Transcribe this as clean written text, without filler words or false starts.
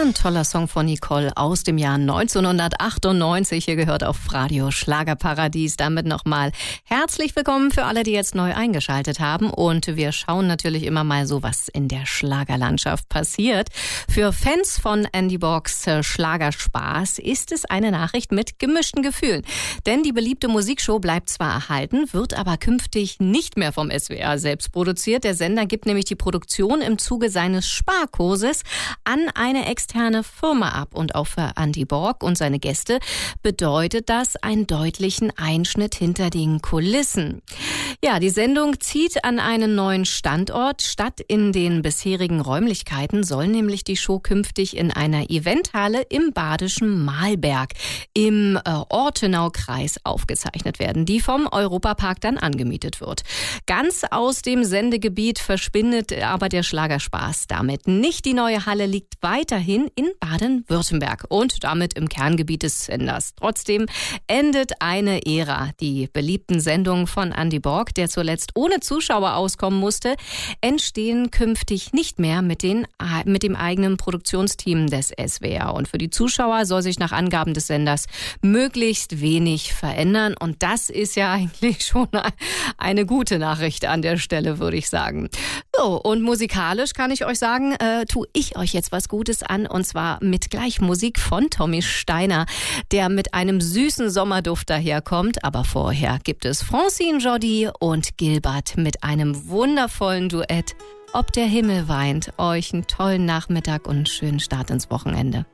Ein toller Song von Nicole aus dem Jahr 1998. Hier gehört auf Radio Schlagerparadies. Damit nochmal herzlich willkommen für alle, die jetzt neu eingeschaltet haben. Und wir schauen natürlich immer mal so, was in der Schlagerlandschaft passiert. Für Fans von Andy Borgs Schlagerspaß ist es eine Nachricht mit gemischten Gefühlen. Denn die beliebte Musikshow bleibt zwar erhalten, wird aber künftig nicht mehr vom SWR selbst produziert. Der Sender gibt nämlich die Produktion im Zuge seines Sparkurses an eine externe Firma ab. Und auch für Andy Borg und seine Gäste bedeutet das einen deutlichen Einschnitt hinter den Kulissen. Ja, die Sendung zieht an einen neuen Standort. Statt in den bisherigen Räumlichkeiten soll nämlich die Show künftig in einer Eventhalle im badischen Mahlberg im Ortenaukreis aufgezeichnet werden, die vom Europapark dann angemietet wird. Ganz aus dem Sendegebiet verschwindet aber der Schlagerspaß damit nicht. Die neue Halle liegt weiterhin in Baden-Württemberg und damit im Kerngebiet des Senders. Trotzdem endet eine Ära. Die beliebten Sendungen von Andy Borg, der zuletzt ohne Zuschauer auskommen musste, entstehen künftig nicht mehr mit dem eigenen Produktionsteam des SWR. Und für die Zuschauer soll sich nach Angaben des Senders möglichst wenig verändern. Und das ist ja eigentlich schon eine gute Nachricht an der Stelle, würde ich sagen. So, und musikalisch kann ich euch sagen, tue ich euch jetzt was Gutes an, und zwar mit gleich Musik von Tommy Steiner, der mit einem süßen Sommerduft daherkommt. Aber vorher gibt es Francine Jordi und Gilbert mit einem wundervollen Duett. Ob der Himmel weint. Euch einen tollen Nachmittag und einen schönen Start ins Wochenende.